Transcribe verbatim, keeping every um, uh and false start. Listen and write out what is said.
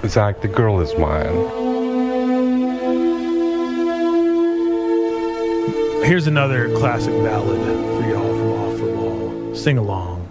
Zach, the girl is mine. Here's another classic ballad for y'all from Off the Wall. Sing along.